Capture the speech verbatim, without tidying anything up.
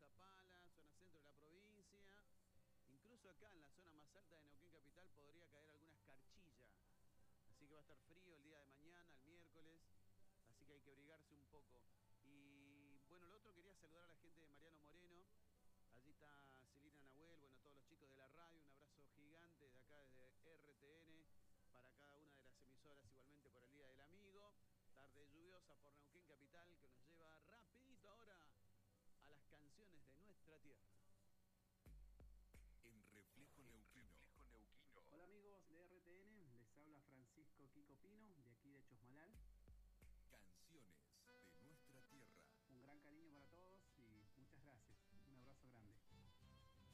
Zapala, zona centro de la provincia. Incluso acá en la zona más alta de Neuquén Capital podría caer alguna escarchilla. Así que va a estar frío el día de mañana, el miércoles. Así que hay que abrigarse un poco. Y bueno, lo otro, quería saludar a la gente de Mariano Moreno. Allí está Celina Nahuel, bueno, todos los chicos de la radio. Un abrazo gigante de acá desde R T N para cada una de las emisoras, igualmente por el Día del Amigo. Tarde lluviosa por Neuquén Capital, que nos lleva rapidito ahora a las canciones de nuestra tierra. En Reflejo Neuquino. Hola amigos de R T N, les habla Francisco Kiko Pino